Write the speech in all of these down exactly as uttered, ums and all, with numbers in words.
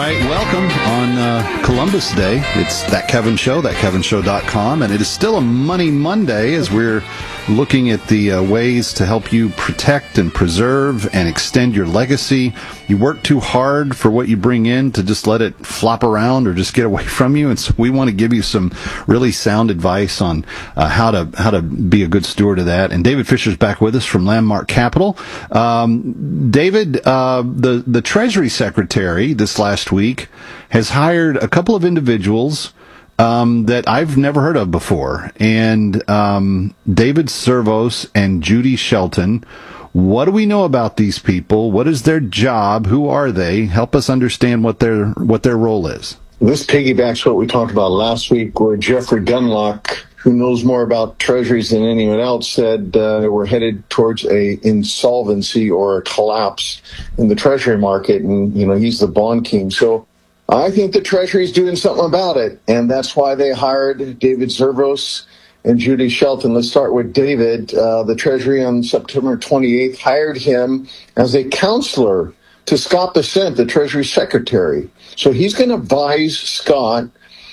right, welcome on uh, Columbus Day. It's That Kevin Show, that kevin show dot com, and it is still a Money Monday as we're looking at the uh, ways to help you protect and preserve and extend your legacy. You work too hard for what you bring in to just let it flop around or just get away from you, and so we want to give you some really sound advice on uh, how to how to be a good steward of that. And David Fisher's back with us from Landmark Capital. Um, David, uh, the the Treasury Secretary this last week has hired a couple of individuals Um, that I've never heard of before. And um, David Zervos and Judy Shelton. What do we know about these people? What is their job? Who are they? Help us understand what their what their role is. This piggybacks what we talked about last week, where Jeffrey Gundlach, who knows more about treasuries than anyone else, said uh, we're headed towards a insolvency or a collapse in the treasury market. And, you know, he's the bond king. So I think the Treasury is doing something about it, and that's why they hired David Zervos and Judy Shelton. Let's start with David. Uh, the Treasury on September twenty-eighth hired him as a counselor to Scott Bessent, the Treasury Secretary. So he's going to advise Scott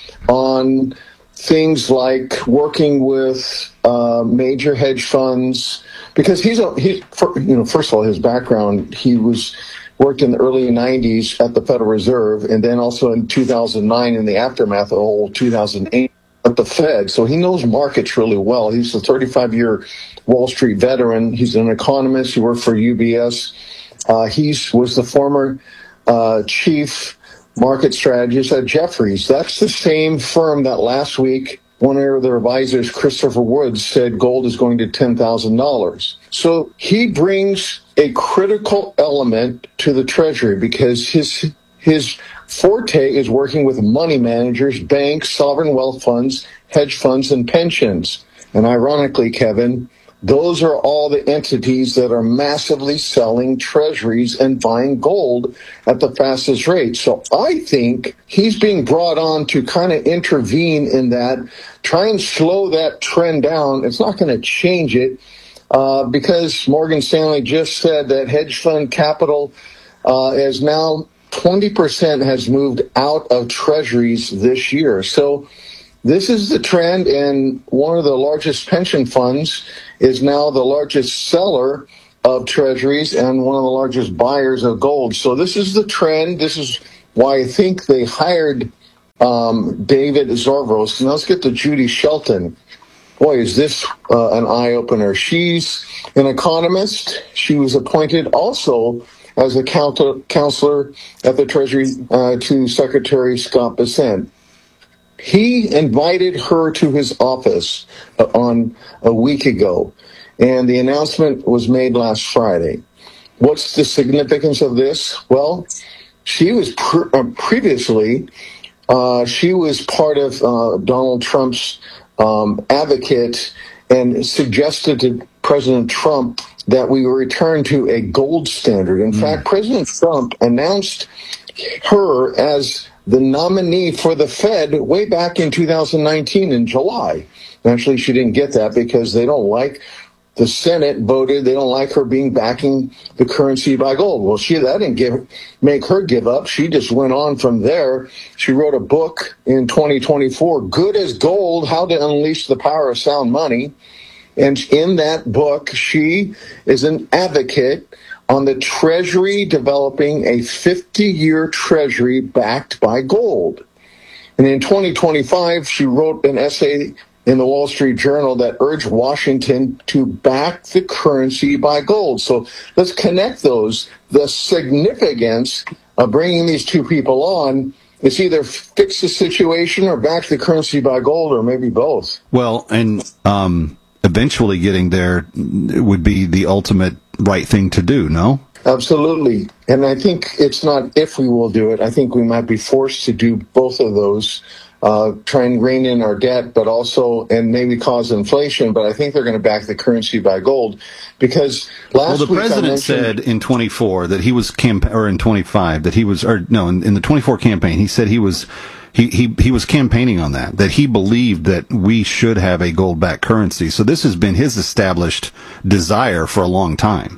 on things like working with uh, major hedge funds, because he's a, he, for, you know, first of all, his background, he was worked in the early nineties at the Federal Reserve, and then also in two thousand nine in the aftermath of the whole two thousand eight at the Fed. So he knows markets really well. He's a thirty-five year Wall Street veteran. He's an economist. He worked for U B S. Uh, he was the former uh, chief market strategist at Jefferies. That's the same firm that last week one of their advisors, Christopher Woods, said gold is going to ten thousand dollars. So he brings a critical element to the Treasury because his his forte is working with money managers, banks, sovereign wealth funds, hedge funds, and pensions. And ironically, Kevin, those are all the entities that are massively selling treasuries and buying gold at the fastest rate. So I think he's being brought on to kind of intervene in that, try and slow that trend down. It's not going to change it uh, because Morgan Stanley just said that hedge fund capital uh, is now twenty percent has moved out of treasuries this year. So this is the trend, and one of the largest pension funds is now the largest seller of treasuries and one of the largest buyers of gold. So this is the trend. This is why I think they hired um, David Zervos. Now let's get to Judy Shelton. Boy, is this uh, an eye-opener. She's an economist. She was appointed also as a counselor at the Treasury uh, to Secretary Scott Bessent. He invited her to his office uh, on a week ago, and the announcement was made last Friday. What's the significance of this? Well, she was pr- uh, previously, uh, she was part of uh, Donald Trump's um, advocate and suggested to President Trump that we return to a gold standard. In mm. fact, President Trump announced her as the nominee for the Fed way back in two thousand nineteen in July. Actually, she didn't get that because they don't like the Senate voted. They don't like her being backing the currency by gold. Well, she that didn't give make her give up. She just went on from there. She wrote a book in twenty twenty-four, Good as Gold: How to Unleash the Power of Sound Money. And in that book, she is an advocate on the Treasury developing a fifty-year Treasury backed by gold. And in twenty twenty-five, she wrote an essay in the Wall Street Journal that urged Washington to back the currency by gold. So let's connect those. The significance of bringing these two people on is either fix the situation or back the currency by gold, or maybe both. Well, and um, eventually getting there would be the ultimate right thing to do, no? Absolutely. And I think it's not if we will do it. I think we might be forced to do both of those, uh, try and rein in our debt, but also, and maybe cause inflation. But I think they're going to back the currency by gold because last well, the week president said in twenty-four that he was camp or in twenty-five that he was, or no, in, in the twenty-four campaign, he said he was He, he he was campaigning on that, that he believed that we should have a gold-backed currency. So this has been his established desire for a long time.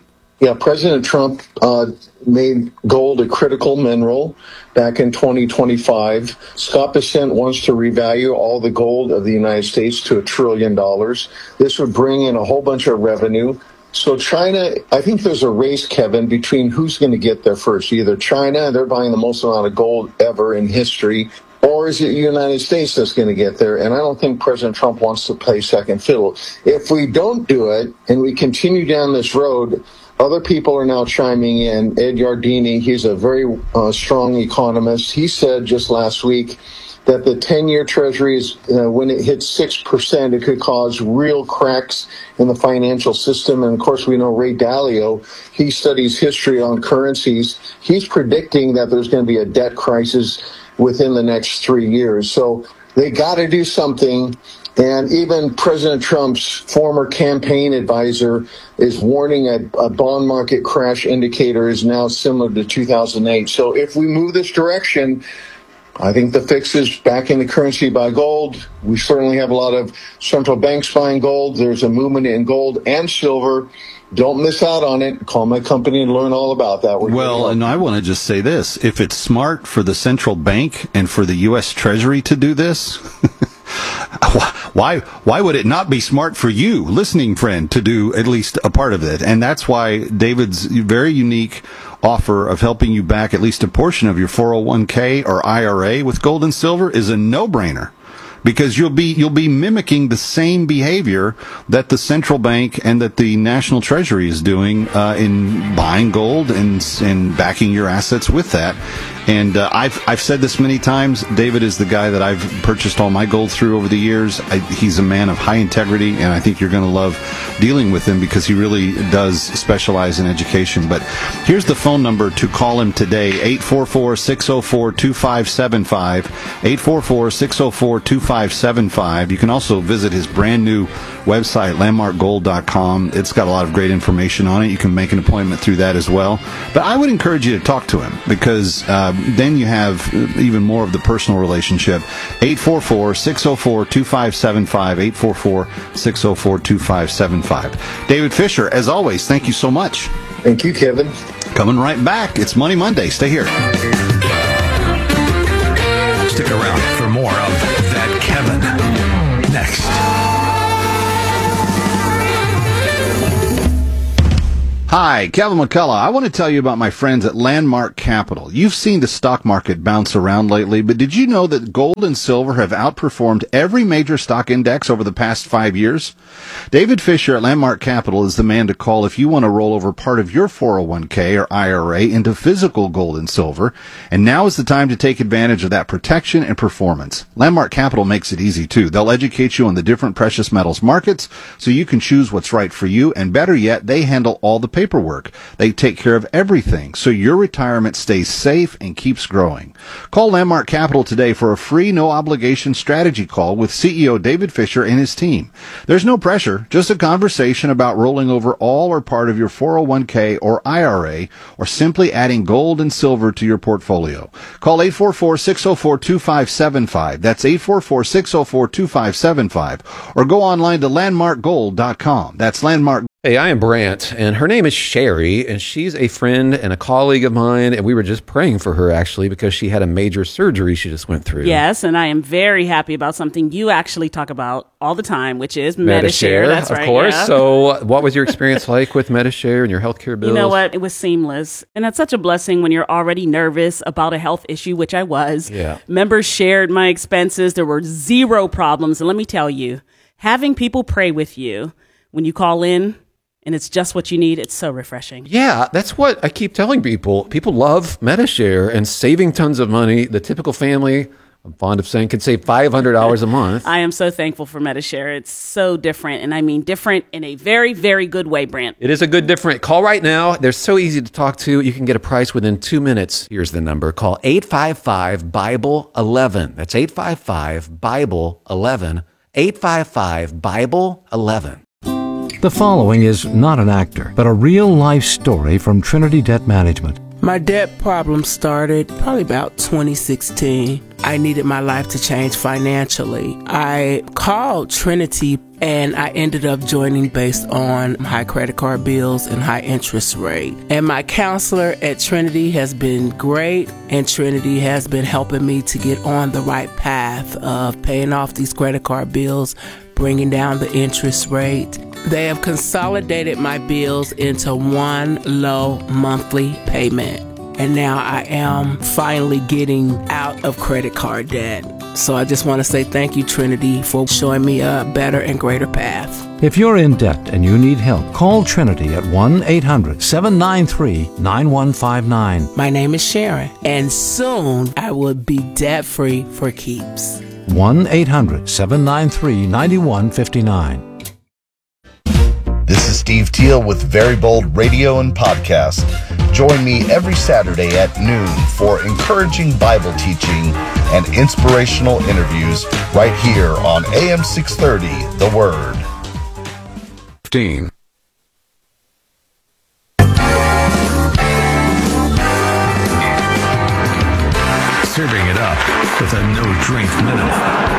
Yeah, President Trump uh, made gold a critical mineral back in twenty twenty-five. Scott Bessent wants to revalue all the gold of the United States to a trillion dollars. This would bring in a whole bunch of revenue. So China, I think there's a race, Kevin, between who's going to get there first. Either China, they're buying the most amount of gold ever in history, or is it the United States that's going to get there? And I don't think President Trump wants to play second fiddle. If we don't do it and we continue down this road, other people are now chiming in. Ed Yardeni, he's a very uh, strong economist. He said just last week that the ten-year treasuries, uh, when it hits six percent, it could cause real cracks in the financial system. And, of course, we know Ray Dalio, he studies history on currencies. He's predicting that there's going to be a debt crisis within the next three years. So they got to do something. And even President Trump's former campaign advisor is warning a, a bond market crash indicator is now similar to two thousand eight. So if we move this direction, I think the fix is backing the currency by gold. We certainly have a lot of central banks buying gold. There's a movement in gold and silver. Don't miss out on it. Call my company and learn all about that. We're well, and I want to just say this. If it's smart for the central bank and for the U S Treasury to do this, why why would it not be smart for you, listening friend, to do at least a part of it? And that's why David's very unique offer of helping you back at least a portion of your four oh one k or I R A with gold and silver is a no-brainer. Because you'll be you'll be mimicking the same behavior that the central bank and that the National Treasury is doing uh, in buying gold and and backing your assets with that. And uh, I've I've said this many times. David is the guy that I've purchased all my gold through over the years. I, he's a man of high integrity, and I think you're going to love dealing with him because he really does specialize in education. But here's the phone number to call him today: eight four four, six oh four, two five seven five. eight four four, six oh four, two five seven five. You can also visit his brand new website, landmark gold dot com. It's got a lot of great information on it. You can make an appointment through that as well. But I would encourage you to talk to him because uh, then you have even more of the personal relationship. eight four four, six oh four, two five seven five. eight four four, six oh four, two five seven five. David Fisher, as always, thank you so much. Thank you, Kevin. Coming right back. It's Money Monday. Stay here. Stick around for more of That Kevin next. Hi, Kevin McCullough. I want to tell you about my friends at Landmark Capital. You've seen the stock market bounce around lately, but did you know that gold and silver have outperformed every major stock index over the past five years? David Fisher at Landmark Capital is the man to call if you want to roll over part of your four oh one k or I R A into physical gold and silver, and now is the time to take advantage of that protection and performance. Landmark Capital makes it easy, too. They'll educate you on the different precious metals markets so you can choose what's right for you, and better yet, they handle all the paperwork. Paperwork. They take care of everything so your retirement stays safe and keeps growing. Call Landmark Capital today for a free, no-obligation strategy call with C E O David Fisher and his team. There's no pressure, just a conversation about rolling over all or part of your four oh one k or I R A or simply adding gold and silver to your portfolio. Call eight four four, six oh four, two five seven five. That's eight four four, six oh four, two five seven five. Or go online to landmark gold dot com. That's Landmark. Hey, I am Brant, and her name is Sherry, and she's a friend and a colleague of mine, and we were just praying for her, actually, because she had a major surgery she just went through. Yes, and I am very happy about something you actually talk about all the time, which is Medi-Share. That's of right, course. yeah. So what was your experience like with Medi-Share and your healthcare bills? You know what? It was seamless, and that's such a blessing when you're already nervous about a health issue, which I was. Yeah. Members shared my expenses. There were zero problems, and let me tell you, having people pray with you when you call in, and it's just what you need, it's so refreshing. Yeah, that's what I keep telling people. People love Medi-Share and saving tons of money. The typical family, I'm fond of saying, can save five hundred dollars a month. I am so thankful for Medi-Share. It's so different, and I mean different in a very, very good way, Brant. It is a good different. Call right now. They're so easy to talk to. You can get a price within two minutes. Here's the number. Call eight five five, Bible eleven. That's eight five five, Bible eleven. eight five five, Bible eleven. The following is not an actor, but a real-life story from Trinity Debt Management. My debt problem started probably about twenty sixteen. I needed my life to change financially. I called Trinity and I ended up joining based on high credit card bills and high interest rate. And my counselor at Trinity has been great, and Trinity has been helping me to get on the right path of paying off these credit card bills, bringing down the interest rate. They have consolidated my bills into one low monthly payment. And now I am finally getting out of credit card debt. So I just want to say thank you, Trinity, for showing me a better and greater path. If you're in debt and you need help, call Trinity at one eight hundred seven nine three nine one five nine. My name is Sharon, and soon I will be debt-free for keeps. one eight hundred seven nine three nine one five nine. This is Steve Teal with Very Bold Radio and Podcast. Join me every Saturday at noon for encouraging Bible teaching and inspirational interviews right here on A M six thirty, The Word. fifteen. Serving it up with a no-drink minimum.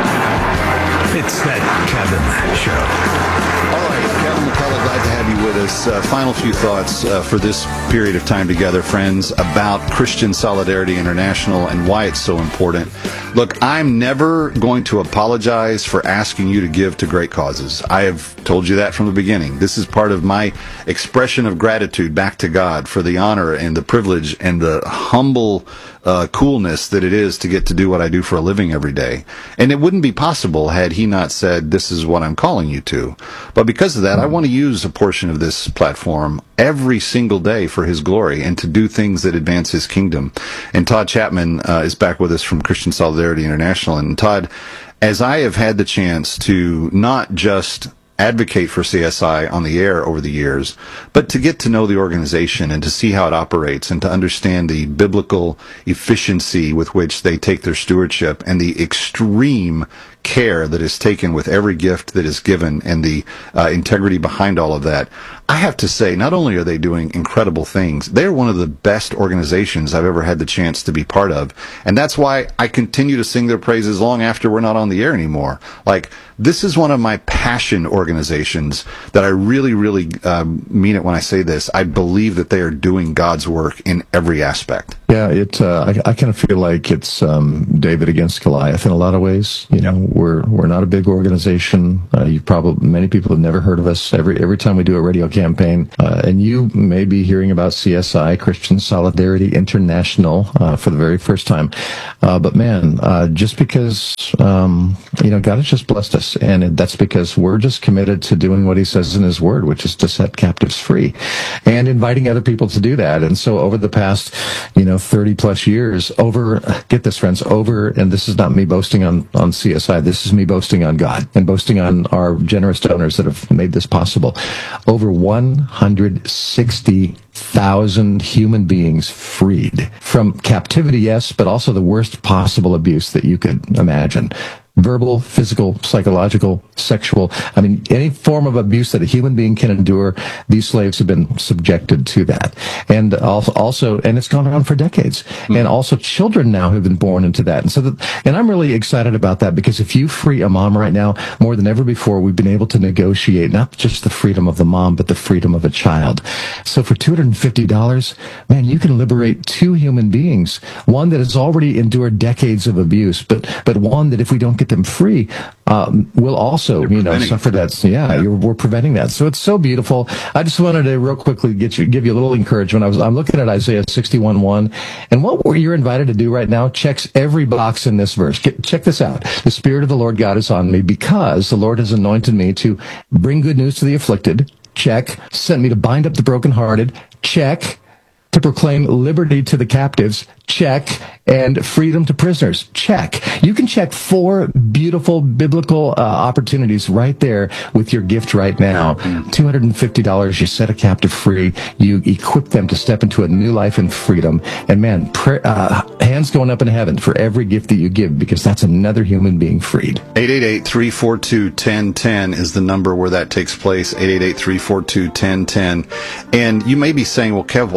It's That Kevin Show. All right, Kevin McCullough, glad to have you with us. Uh, final few thoughts uh, for this period of time together, friends, about Christian Solidarity International and why it's so important. Look, I'm never going to apologize for asking you to give to great causes. I have told you that from the beginning. This is part of my expression of gratitude back to God for the honor and the privilege and the humble uh, coolness that it is to get to do what I do for a living every day. And it wouldn't be possible had he not said, this is what I'm calling you to. But because of that, I want to use a portion of this platform every single day for his glory and to do things that advance his kingdom. And Todd Chapman uh, is back with us from Christian Solidarity International. And Todd, as I have had the chance to not just advocate for C S I on the air over the years, but to get to know the organization and to see how it operates and to understand the biblical efficiency with which they take their stewardship and the extreme care that is taken with every gift that is given and the uh, integrity behind all of that. I have to say, not only are they doing incredible things, they're one of the best organizations I've ever had the chance to be part of. And that's why I continue to sing their praises long after we're not on the air anymore. Like, this is one of my passion organizations that I really, really um, mean it when I say this. I believe that they are doing God's work in every aspect. Yeah, it. Uh, I, I kind of feel like it's um, David against Goliath in a lot of ways. You know, we're we're not a big organization. Uh, you probably many people have never heard of us. Every every time we do a radio campaign, uh, and you may be hearing about C S I, Christian Solidarity International, uh, for the very first time. Uh, but man, uh, just because um, you know God has just blessed us, and that's because we're just committed to doing what He says in His Word, which is to set captives free, and inviting other people to do that. And so over the past, you know, thirty plus years, over, get this, friends, over, and this is not me boasting on, on C S I, this is me boasting on God and boasting on our generous donors that have made this possible. Over one hundred sixty thousand human beings freed from captivity, yes, but also the worst possible abuse that you could imagine. Verbal, physical, psychological, sexual. I mean, any form of abuse that a human being can endure, these slaves have been subjected to that. And also, also and it's gone on for decades. Mm-hmm. And also children now have been born into that. And so, that, and I'm really excited about that, because if you free a mom right now, more than ever before, we've been able to negotiate not just the freedom of the mom, but the freedom of a child. So for two hundred fifty dollars, man, you can liberate two human beings. One that has already endured decades of abuse, but, but one that if we don't get them free, um, will also, You're you know, suffer that. Yeah, yeah. You're, we're preventing that. So it's so beautiful. I just wanted to real quickly get you, give you a little encouragement. I was, I'm looking at Isaiah sixty-one one, and what you're invited to do right now checks every box in this verse. Get, check this out. The Spirit of the Lord God is on me, because the Lord has anointed me to bring good news to the afflicted. Check. Sent me to bind up the brokenhearted. Check. To proclaim liberty to the captives. Check. And freedom to prisoners. Check. You can check four beautiful biblical uh, opportunities right there with your gift right now. two hundred fifty dollars, you set a captive free. You equip them to step into a new life in freedom. And man, pray, uh, hands going up in heaven for every gift that you give, because that's another human being freed. eight eight eight, three four two, one zero one zero is the number where that takes place. eight eight eight, three four two, one zero one zero. And you may be saying, well, Kev, why wouldn't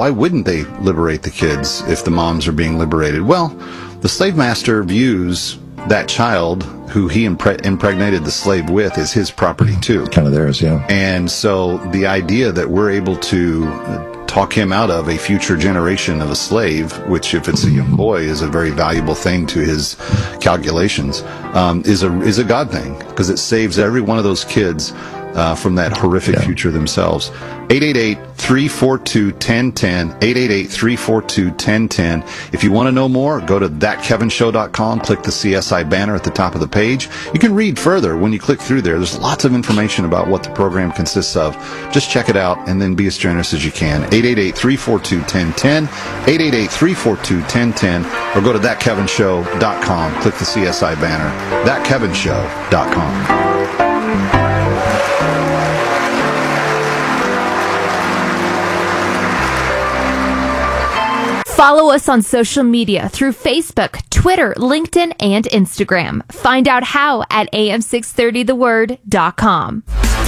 they liberate the kids if the moms are being liberated? Well, the slave master views that child who he impre- impregnated the slave with is his property too. Kind of theirs, yeah. And so the idea that we're able to talk him out of a future generation of a slave, which if it's a young boy is a very valuable thing to his calculations, um, is a is a God thing, because it saves every one of those kids uh, from that horrific yeah. future themselves. eight eight eight, three four two, one zero one zero, eight eight eight, three four two, one zero one zero. If you want to know more, go to that kevin show dot com, click the C S I banner at the top of the page. You can read further when you click through there. There's lots of information about what the program consists of. Just check it out and then be as generous as you can. eight eight eight, three four two, one zero one zero, eight eight eight, three four two, one zero one zero, or go to that kevin show dot com, click the C S I banner, that kevin show dot com. Follow us on social media through Facebook, Twitter, LinkedIn, and Instagram. Find out how at A M six thirty the word dot com.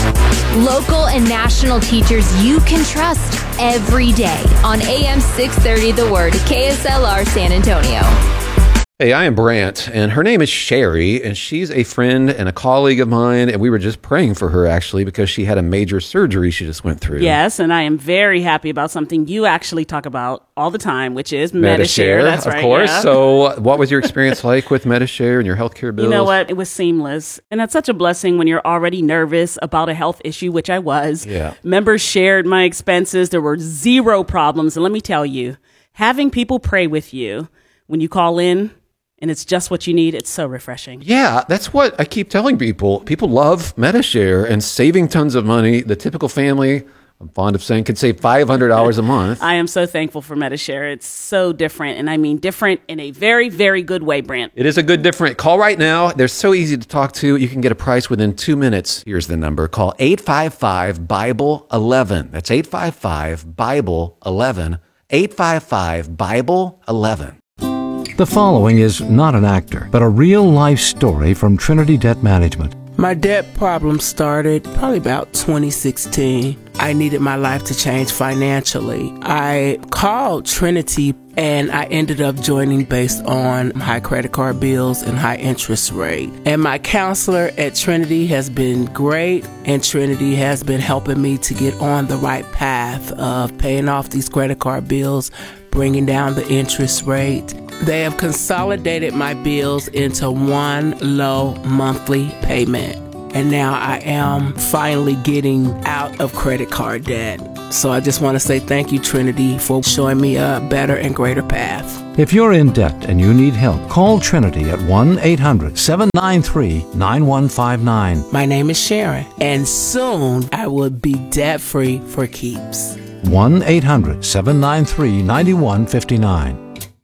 Local and national teachers you can trust every day on A M six thirty The Word, K S L R San Antonio. Hey, I am Brant, and her name is Sherry, and she's a friend and a colleague of mine, and we were just praying for her, actually, because she had a major surgery she just went through. Yes, and I am very happy about something you actually talk about all the time, which is Medi-Share. That's of right, course. yeah. So what was your experience like with Medi-Share and your healthcare bills? You know what? It was seamless. And that's such a blessing when you're already nervous about a health issue, which I was. Yeah. Members shared my expenses. There were zero problems. And let me tell you, having people pray with you when you call in, and it's just what you need, it's so refreshing. Yeah, that's what I keep telling people. People love Medi-Share and saving tons of money. The typical family, I'm fond of saying, could save five hundred dollars a month. I am so thankful for Medi-Share. It's so different, and I mean different in a very, very good way, Brant. It is a good different. Call right now. They're so easy to talk to. You can get a price within two minutes. Here's the number. Call eight five five, Bible eleven. That's eight five five, Bible eleven. eight five five, Bible eleven. The following is not an actor, but a real-life story from Trinity Debt Management. My debt problem started probably about twenty sixteen. I needed my life to change financially. I called Trinity and I ended up joining based on high credit card bills and high interest rate. And my counselor at Trinity has been great, and Trinity has been helping me to get on the right path of paying off these credit card bills, bringing down the interest rate. They have consolidated my bills into one low monthly payment. And now I am finally getting out of credit card debt. So I just want to say thank you, Trinity, for showing me a better and greater path. If you're in debt and you need help, call Trinity at one eight hundred, seven nine three, nine one five nine. My name is Sharon, and soon I will be debt-free for keeps. one eight hundred, seven nine three, nine one five nine.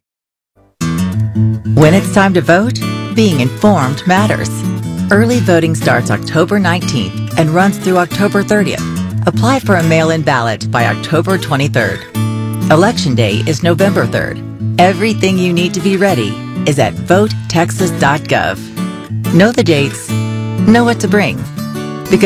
When it's time to vote, being informed matters. Early voting starts October nineteenth and runs through October thirtieth. Apply for a mail-in ballot by October twenty-third. Election Day is November third. Everything you need to be ready is at vote texas dot gov. Know the dates, know what to bring.